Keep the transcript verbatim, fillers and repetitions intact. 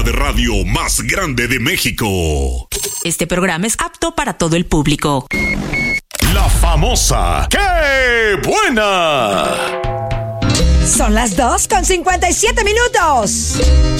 de radio más grande de México. Este programa es apto para todo el público. La famosa ¡Qué buena! Son las dos con cincuenta y siete minutos.